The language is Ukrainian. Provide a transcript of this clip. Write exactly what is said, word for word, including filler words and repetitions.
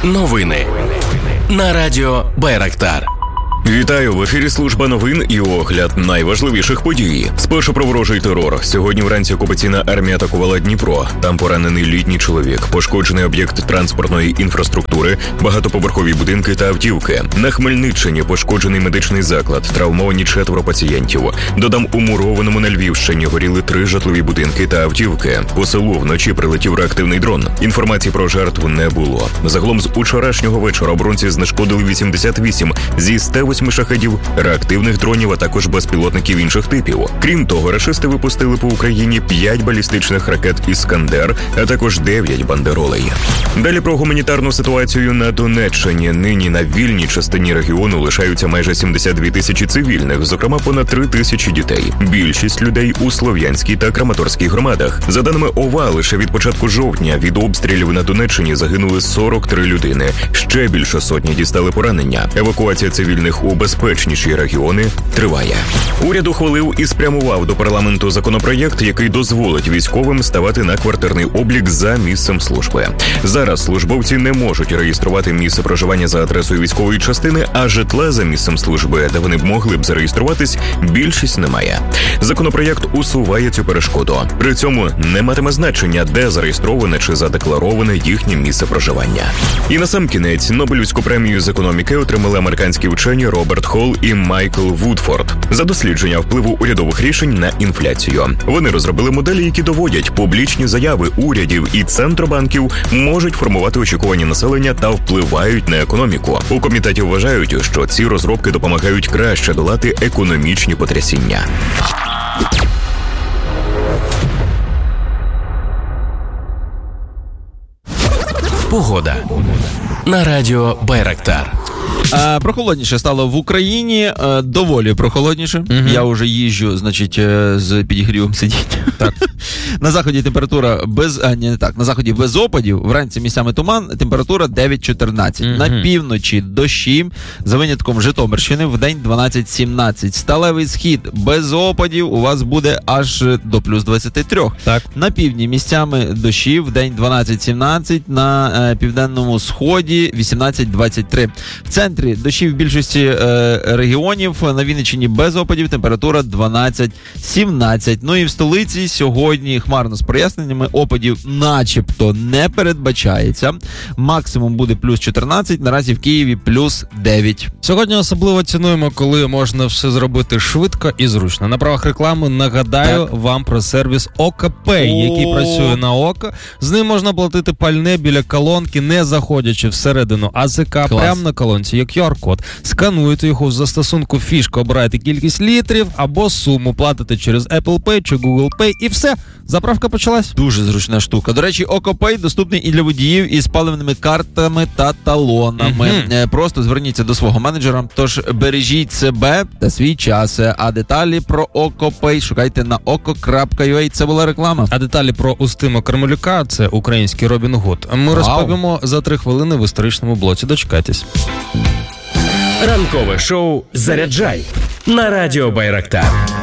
Новини на радіо Байрактар. Вітаю! В ефірі служба новин і огляд найважливіших подій. Спершу про ворожий терор. Сьогодні вранці окупаційна армія атакувала Дніпро. Там поранений літній чоловік, пошкоджений об'єкт транспортної інфраструктури, багатоповерхові будинки та автівки. На Хмельниччині пошкоджений медичний заклад, травмовані четверо пацієнтів. Додам, у Мурованому на Львівщині горіли три житлові будинки та автівки. По селу вночі прилетів реактивний дрон. Інформації про жертву не було. Загалом з учорашнього вечора оборонці знешкодили вісімдесят вісім зі ста восьми шахедів, реактивних дронів, а також безпілотників інших типів. Крім того, рашисти випустили по Україні п'ять балістичних ракет «Іскандер», а також дев'ять бандеролей. Далі про гуманітарну ситуацію на Донеччині. Нині на вільній частині регіону лишаються майже сімдесят дві тисячі цивільних, зокрема понад три тисячі дітей. Більшість людей у Слов'янській та Краматорській громадах. За даними ОВА, лише від початку жовтня від обстрілів на Донеччині загинули сорок три людини. Ще більше сотні дістали поранення. Евакуація цивільних у безпечніші регіони триває. Уряд ухвалив і спрямував до парламенту законопроєкт, який дозволить військовим ставати на квартирний облік за місцем служби. Зараз службовці не можуть реєструвати місце проживання за адресою військової частини, а житла за місцем служби, де вони б могли б зареєструватись, більшість немає. Законопроєкт усуває цю перешкоду. При цьому не матиме значення, де зареєстроване чи задеклароване їхнє місце проживання. І насамкінець Нобелівську премію з економіки отримали американські вчені Роберт Холл і Майкл Вудфорд за дослідження впливу урядових рішень на інфляцію. Вони розробили моделі, які доводять, публічні заяви урядів і центробанків можуть формувати очікування населення та впливають на економіку. У комітеті вважають, що ці розробки допомагають краще долати економічні потрясіння. Погода на радіо Байрактар. А, прохолодніше стало в Україні, а, доволі прохолодніше. Угу. Я вже їжджу, значить, з підігрівом сидіння. Так. На заході температура без, а, ні, не так, на заході без опадів, вранці місцями туман, температура дев'ять чотирнадцять. Угу. На півночі дощі, за винятком Житомирщини, в день дванадцять сімнадцять. Сталевий схід без опадів у вас буде аж до плюс двадцять три. Так. На півдні місцями дощі, в день дванадцять сімнадцять, на е, південному сході вісімнадцять двадцять три. В центрі дощі в більшості е, регіонів, на Вінниччині без опадів, температура дванадцять сімнадцять. Ну і в столиці сьогодні хмарно з проясненнями, опадів начебто не передбачається. Максимум буде плюс чотирнадцять, наразі в Києві плюс дев'ять. Сьогодні особливо цінуємо, коли можна все зробити швидко і зручно. На правах реклами нагадаю так. вам про сервіс ОКПей, який працює на око. З ним можна платити пальне біля колонки, не заходячи всередину АЗК, прямо на колонці є ку ар-код. Скануєте його в застосунку фішка, обираєте кількість літрів або суму, платите через Apple Pay чи Google Pay і все, заправка почалась. Дуже зручна штука. До речі, ОКПей доступний і для водіїв із паливними картами та талонами. Mm-hmm. Просто зверніться до свого менеджера, тож бережіть себе та свій час. А деталі про ОКПей шукайте на око крапка ю а. Це була реклама. А деталі про Устима Кармелюка, це український Робін Гуд, ми Вау. розповімо за три хвилини в історичному блоці. Дочекайтесь. Ранкове шоу «Заряджай» на радіо Байрактар.